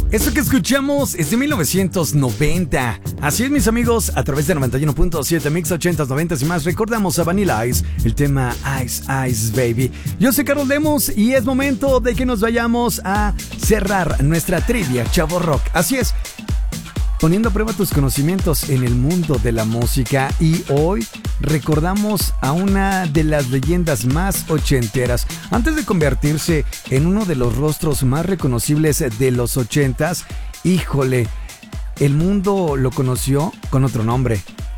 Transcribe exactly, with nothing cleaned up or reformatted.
Eso que escuchamos es de mil novecientos noventa. Así es, mis amigos, a través de noventa y uno punto siete Mix ochentas, noventas y más, recordamos a Vanilla Ice, el tema Ice Ice Baby. Yo soy Carlos Lemos y es momento de que nos vayamos a cerrar nuestra trivia Chavo Rock. Así es, poniendo a prueba tus conocimientos en el mundo de la música, y hoy recordamos a una de las leyendas más ochenteras. Antes de convertirse en uno de los rostros más reconocibles de los ochentas, híjole, el mundo lo conoció con otro nombre.